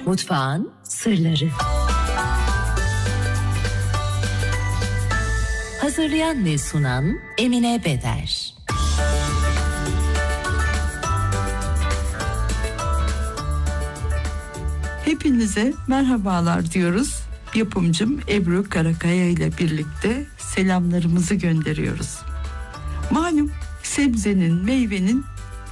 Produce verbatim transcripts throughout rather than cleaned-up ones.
Mutfağın sırları. Hazırlayan ve sunan Emine Beder. Hepinize merhabalar diyoruz. Yapımcım Ebru Karakaya ile birlikte selamlarımızı gönderiyoruz. Malum sebzenin, meyvenin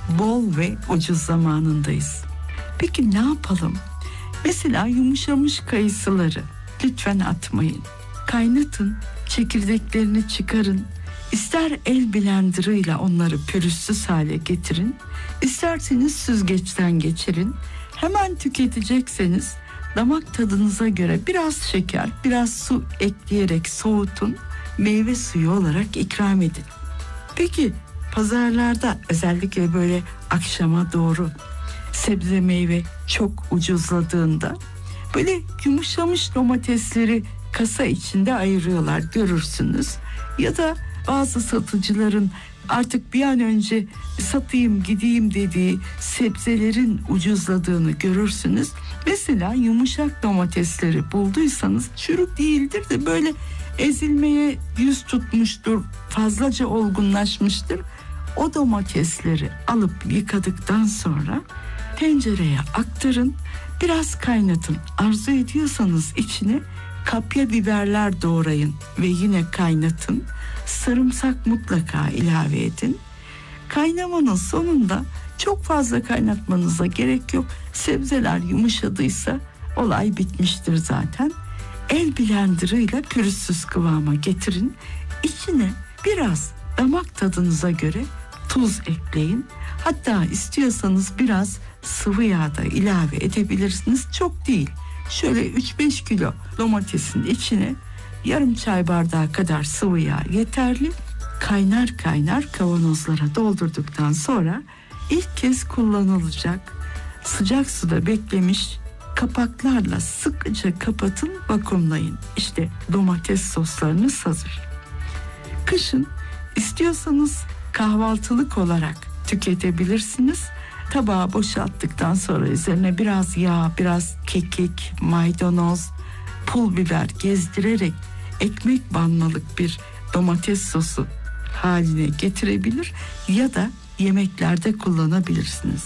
bol ve ucuz zamanındayız. Peki ne yapalım? Mesela yumuşamış kayısıları lütfen atmayın. Kaynatın, çekirdeklerini çıkarın. İster el blenderıyla onları pürüzsüz hale getirin, isterseniz süzgeçten geçirin. Hemen tüketecekseniz damak tadınıza göre biraz şeker, biraz su ekleyerek soğutun, meyve suyu olarak ikram edin. Peki pazarlarda özellikle böyle akşama doğru sebze meyve çok ucuzladığında böyle yumuşamış domatesleri kasa içinde ayırıyorlar, görürsünüz. Ya da bazı satıcıların artık bir an önce satayım gideyim dediği sebzelerin ucuzladığını görürsünüz. Mesela yumuşak domatesleri bulduysanız, çürük değildir de böyle ezilmeye yüz tutmuştur, fazlaca olgunlaşmıştır. O domatesleri alıp yıkadıktan sonra tencereye aktarın, biraz kaynatın. Arzu ediyorsanız içine kapya biberler doğrayın ve yine kaynatın. Sarımsak mutlaka ilave edin. Kaynamanın sonunda çok fazla kaynatmanıza gerek yok. Sebzeler yumuşadıysa olay bitmiştir zaten. El blenderıyla pürüzsüz kıvama getirin. İçine biraz damak tadınıza göre tuz ekleyin. Hatta istiyorsanız biraz sıvı yağ da ilave edebilirsiniz. Çok değil. Şöyle üç beş kilo domatesin içine yarım çay bardağı kadar sıvı yağ yeterli. Kaynar kaynar kavanozlara doldurduktan sonra ilk kez kullanılacak sıcak suda beklemiş kapaklarla sıkıca kapatın, vakumlayın. İşte domates soslarınız hazır. Kışın istiyorsanız kahvaltılık olarak tüketebilirsiniz. Tabağa boşalttıktan sonra üzerine biraz yağ, biraz kekik, maydanoz, pul biber gezdirerek ekmek banmalık bir domates sosu haline getirebilir ya da yemeklerde kullanabilirsiniz.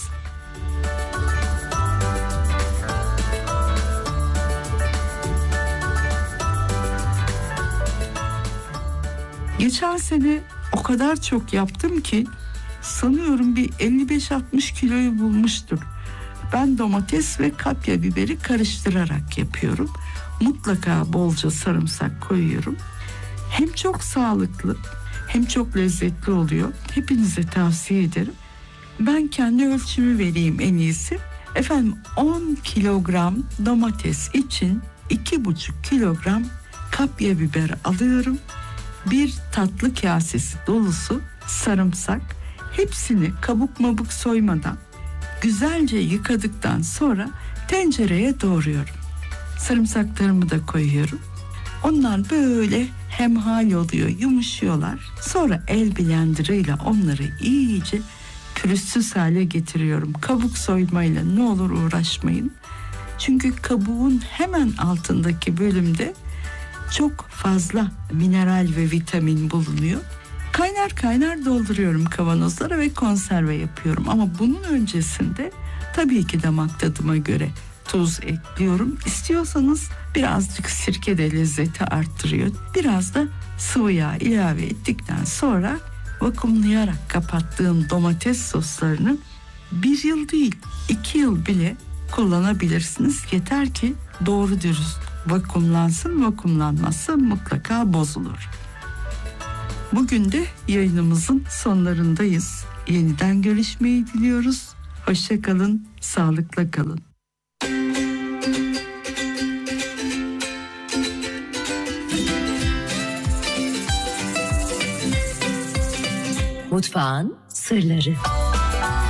Geçen sene o kadar çok yaptım ki sanıyorum bir elli beş altmış kiloyu bulmuştur. Ben domates ve kapya biberi karıştırarak yapıyorum. Mutlaka bolca sarımsak koyuyorum. Hem çok sağlıklı hem çok lezzetli oluyor. Hepinize tavsiye ederim. Ben kendi ölçümü vereyim en iyisi. Efendim on kilogram domates için iki buçuk kilogram kapya biber alıyorum. Bir tatlı kasesi dolusu sarımsak. Hepsini kabuk mabuk soymadan güzelce yıkadıktan sonra tencereye doğruyorum. Sarımsaklarımı da koyuyorum. Onlar böyle hemhal oluyor, yumuşuyorlar. Sonra el blenderıyla onları iyice pürüzsüz hale getiriyorum. Kabuk soymayla ne olur uğraşmayın. Çünkü kabuğun hemen altındaki bölümde çok fazla mineral ve vitamin bulunuyor. Kaynar kaynar dolduruyorum kavanozlara ve konserve yapıyorum. Ama bunun öncesinde tabii ki damak tadıma göre tuz ekliyorum. İstiyorsanız birazcık sirke de lezzeti arttırıyor. Biraz da sıvı yağ ilave ettikten sonra vakumlayarak kapattığım domates soslarını bir yıl değil iki yıl bile kullanabilirsiniz. Yeter ki doğru dürüst vakumlansın, vakumlanmazsa mutlaka bozulur. Bugün de yayınımızın sonlarındayız. Yeniden görüşmeyi diliyoruz. Hoşça kalın, sağlıkla kalın. Mutfağın sırları.